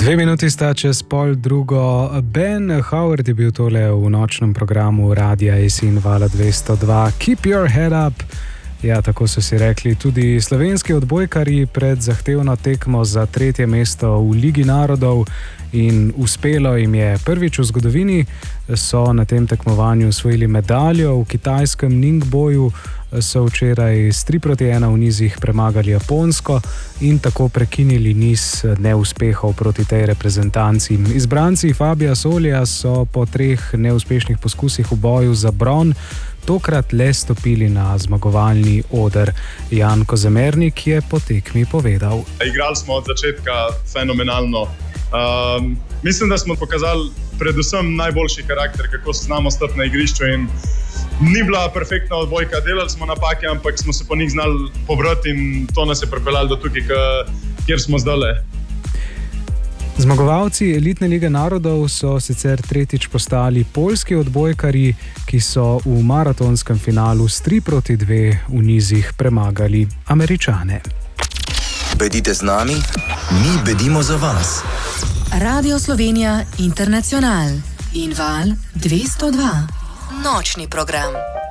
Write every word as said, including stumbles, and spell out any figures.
Dve minuti sta čez pol drugo. Ben Howard je bil tole v nočnem programu Radia Esin Vala dvesto dva. Keep your head up. Ja, tako so si rekli tudi slovenski odbojkarji pred zahtevno tekmo za tretje mesto v Ligi narodov in uspelo jim je prvič v zgodovini. So na tem tekmovanju osvojili medaljo. V kitajskem Ningboju so včeraj s tri proti ena v nizih premagali Japonsko in tako prekinili niz neuspehov proti tej reprezentanci. Izbranci Fabija Solija so po treh neuspešnih poskusih v boju za bron tokrat le stopili na zmagovalni oder. Jan Kozemernik je po tekmi povedal: Igrali smo od začetka fenomenalno. Um, mislim, da smo pokazali predvsem najboljši karakter, kako se znamo stati na igrišču, in ni bila perfektna odbojka, delali smo napake, ampak smo se po njih znali pobrati in to nas je pripeljalo do tukaj, kjer smo zdajle. Zmagovalci Elitne lige narodov so sicer tretjič postali poljski odbojkarji, ki so v maratonskem finalu s tri proti dve v nizih premagali Američane. Bedite z nami, mi bedimo za vas. Radio Slovenija Internacional in Val dvesto dva. Nočni program.